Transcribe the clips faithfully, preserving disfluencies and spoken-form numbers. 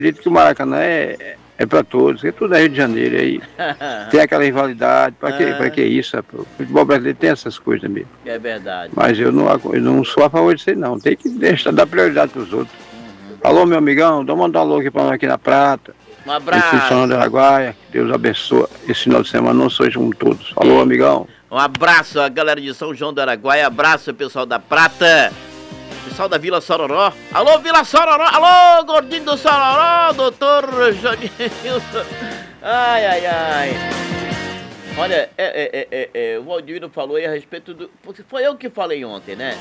acredito que o Maracanã é, é para todos, é tudo é Rio de Janeiro aí. Tem aquela rivalidade, para que, pra que isso? Rapaz? O futebol brasileiro tem essas coisas mesmo. É verdade. Mas eu não, eu não sou a favor disso aí não, tem que deixar, dar prioridade para os outros. Uhum. Alô, meu amigão, dá uma mandar um alô aqui para nós aqui na Prata. Um abraço. Instituição do Araguaia, que Deus abençoe esse final de semana, não sejam todos. Alô, amigão. Um abraço a galera de São João do Araguaia, abraço pessoal da Prata, pessoal da Vila Sororó. Alô, Vila Sororó, alô, gordinho do Sororó, doutor Janilson. Ai, ai, ai. Olha, é, é, é, é, o Valdivino falou aí a respeito do... Porque foi eu que falei ontem, né?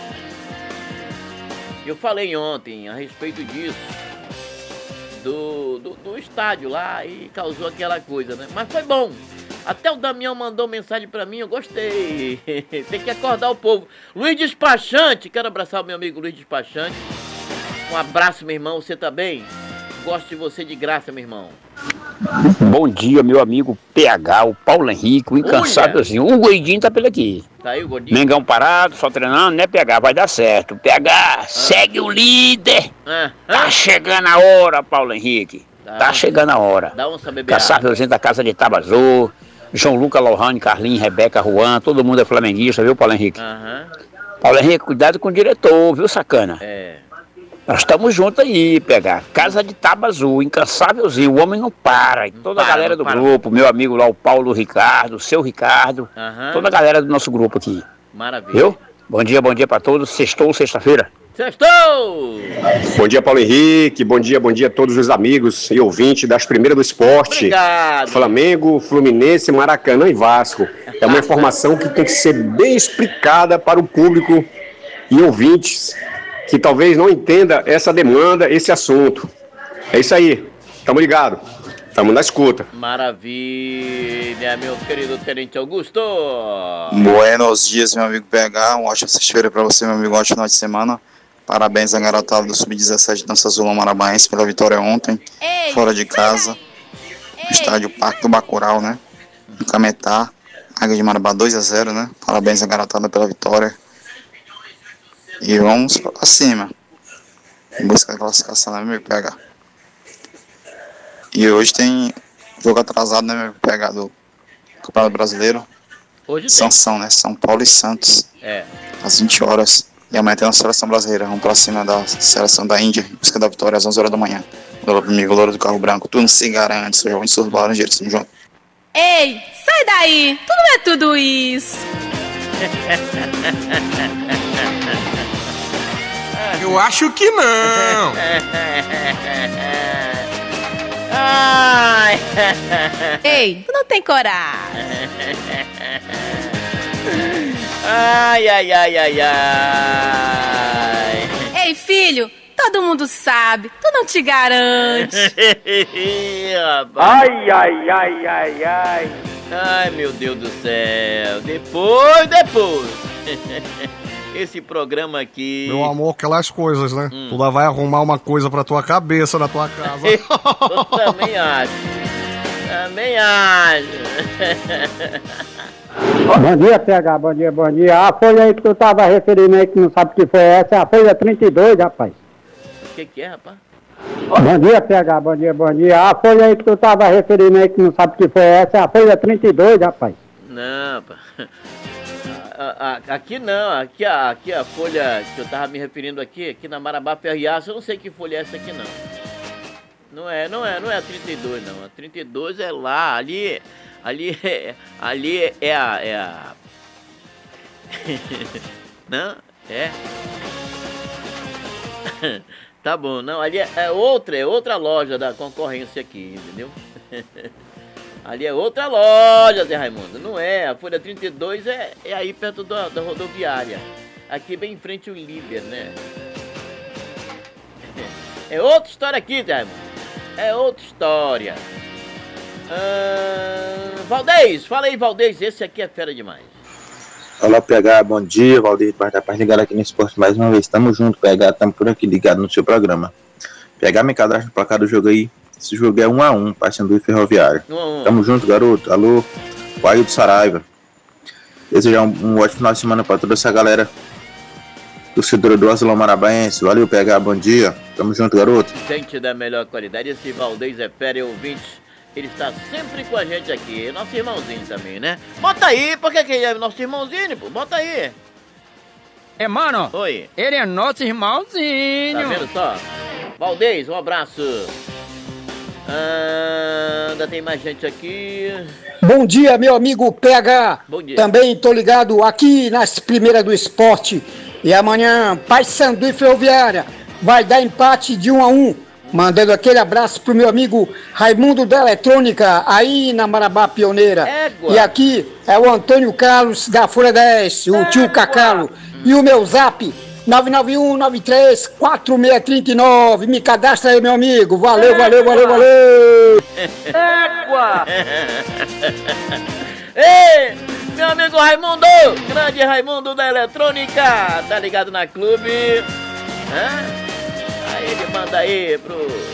Eu falei ontem a respeito disso. Do, do, do estádio lá e causou aquela coisa, né? Mas foi bom. Até o Damião mandou mensagem pra mim, eu gostei. Tem que acordar o povo. Luiz Despachante, quero abraçar o meu amigo Luiz Despachante. Um abraço, meu irmão, você tá bem? Gosto de você de graça, meu irmão. Bom dia, meu amigo P H, o Paulo Henrique, o incansávelzinho. O Gordinho tá por aqui. Tá aí o Gordinho. Mengão parado, só treinando, né, P H? Vai dar certo. P H, ah. segue o líder. Ah. Tá ah. chegando a hora, Paulo Henrique. Tá, tá chegando a hora. Dá um saber Incansávelzinho da casa de Tabazô, João Lucas, Lohane, Carlinhos, Rebeca, Juan, todo mundo é flamenguista, viu, Paulo Henrique? Aham. Paulo Henrique, cuidado com o diretor, viu, sacana? É. Nós estamos juntos aí, pegar Casa de Tabazô, incansávelzinho, o homem não para. E toda para, a galera do para. grupo, meu amigo lá, o Paulo Ricardo, o seu Ricardo, uhum. toda a galera do nosso grupo aqui. Maravilha. Viu? Bom dia, bom dia para todos. Sextou, sexta-feira. Sextou! Bom dia, Paulo Henrique. Bom dia, bom dia a todos os amigos e ouvintes das Primeiras do Esporte. Obrigado. Flamengo, Fluminense, Maracanã e Vasco. É uma informação que tem que ser bem explicada para o público e ouvintes que talvez não entenda essa demanda, esse assunto. É isso aí. Tamo ligado. Tamo na escuta. Maravilha, meu querido Tenente Augusto. Buenos dias, meu amigo P H. Um ótimo sexta-feira pra você, meu amigo. Um ótimo final de semana. Parabéns à garotada do sub dezessete Dança Azulão Marabaense pela vitória ontem. Ei, fora de casa. No estádio Parque do Bacurau, né? No Cametá. Águia de Marabá dois a zero, né? Parabéns à garotada pela vitória. E vamos pra cima. Em busca da classificação, né, meu P H? E hoje tem jogo atrasado, né, meu P H, do Campeonato Brasileiro. Hoje Sansão, né? São Paulo e Santos. É. Às vinte horas. E amanhã tem a seleção brasileira. Vamos pra cima da seleção da Índia. Em busca da vitória às onze horas da manhã. Olá pro amigo Louro do Carro Branco. Tu não se garante, seu jovem surdo laranjeiro, tamo junto. Ei, sai daí! Tu não é tudo isso! Eu acho que não. Ai. Ei, tu não tem coragem. Ai, ai, ai, ai, ai. Ei, filho, todo mundo sabe, tu não te garante. Ai, ai, ai, ai, ai. Ai, meu Deus do céu. Depois, depois. Esse programa aqui... Meu amor, aquelas coisas, né? Hum. Tu lá vai arrumar uma coisa pra tua cabeça na tua casa. Eu também acho. Também acho. Bom dia, P H. Bom dia, bom dia. A folha aí que tu tava referindo aí, que não sabe o que foi essa, é a folha trinta e dois, rapaz. O que que é, rapaz? Bom dia, P H. Bom dia, bom dia. A folha aí que tu tava referindo aí, que não sabe o que foi essa, é a folha trinta e dois, rapaz. Não, rapaz. Aqui não, aqui a, aqui a folha que eu tava me referindo aqui, aqui na Marabá Ferro e Aço, eu não sei que folha é essa aqui não. Não é, não é, não é a trinta e dois não, a trinta e dois é lá, ali, ali, é, ali é a, é a... Não, é... Tá bom, não, ali é, é outra, é outra loja da concorrência aqui, entendeu? Ali é outra loja, Zé Raimundo. Não é, a folha trinta e dois é, é aí perto da, da rodoviária. Aqui bem em frente ao Líder, né? É outra história aqui, Zé Raimundo. É outra história. Ah, Valdez, fala aí, Valdez. Esse aqui é fera demais. Olá, P H, bom dia. Valdir, vai dar pra ligar aqui no esporte mais uma vez. Tamo junto, P H. Tamo por aqui ligado no seu programa. P H, me cadastra no placar do jogo aí. Esse jogo é um a um, Paysandu e Ferroviário. Um a um. Tamo junto, garoto. Alô, Guaio do Saraiva. Desejar um, um ótimo final de semana pra toda essa galera torcedora do Azulão Maranhense. Valeu, P H, bom dia. Tamo junto, garoto. Gente da melhor qualidade, esse Valdez é férias, ouvinte. Ele está sempre com a gente aqui. Nosso irmãozinho também, né? Bota aí, por que que ele é nosso irmãozinho, pô? Bota aí. É, mano. Oi. Ele é nosso irmãozinho. Tá vendo só? Valdez, um abraço. Ah, ainda tem mais gente aqui. Bom dia, meu amigo P H. Bom dia. Também tô ligado aqui nas primeiras do esporte. E amanhã, Paysandu e Ferroviária vai dar empate de um a um. Mandando aquele abraço pro meu amigo Raimundo da Eletrônica, aí na Marabá Pioneira. Égua. E aqui é o Antônio Carlos da Folha dez, o Égua. tio Cacalo. Hum. E o meu zap, nove nove um nove três quatro seis três nove. Me cadastra aí, meu amigo. Valeu, Égua. valeu, valeu, valeu. Égua! Ei, meu amigo Raimundo, grande Raimundo da Eletrônica, tá ligado na clube? Hã? Aí ele manda aí pro...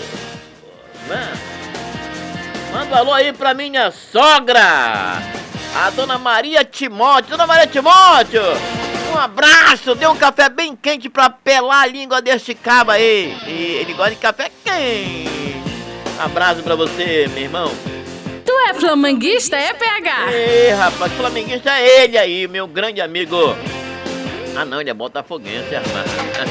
Manda um alô aí pra minha sogra, a dona Maria Timóteo. Dona Maria Timóteo, um abraço, dê um café bem quente pra pelar a língua deste cabo aí. E ele gosta de café quente. Abraço pra você, meu irmão. Tu é flamenguista, é, P H? Ei, rapaz, flamenguista é ele aí, meu grande amigo. Ah não, ele é botafoguense, rapaz.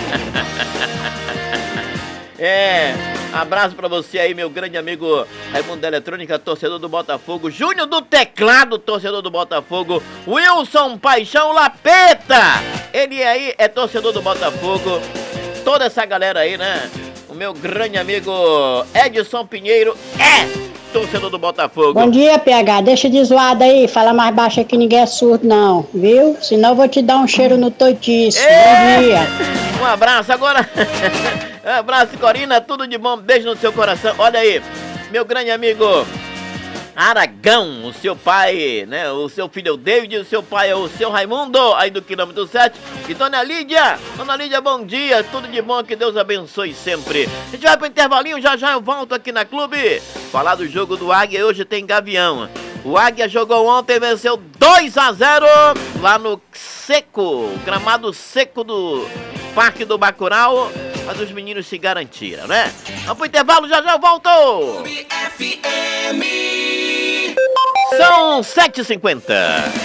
É, abraço pra você aí, meu grande amigo Raimundo da Eletrônica, torcedor do Botafogo. Júnior do Teclado, torcedor do Botafogo. Wilson Paixão Lapeta, ele aí é torcedor do Botafogo. Toda essa galera aí, né? O meu grande amigo Edson Pinheiro é torcedor do Botafogo. Bom dia, P H. Deixa de zoada aí. Fala mais baixo que ninguém é surdo, não. Viu? Senão eu vou te dar um cheiro no totiço. Bom dia. Um abraço. Agora, um abraço, Corina. Tudo de bom. Beijo no seu coração. Olha aí, meu grande amigo Aragão, o seu pai, né? O seu filho é o David, o seu pai é o seu Raimundo, aí do quilômetro sete. E Dona Lídia, Dona Lídia, bom dia, tudo de bom, que Deus abençoe sempre. A gente vai pro intervalinho, já já eu volto aqui na clube. Falar do jogo do Águia, hoje tem Gavião. O Águia jogou ontem, venceu dois a zero lá no seco, gramado seco do Parque do Bacurau. Mas os meninos se garantiram, né? Vamos pro intervalo, já já eu volto. F M. São sete e cinquenta.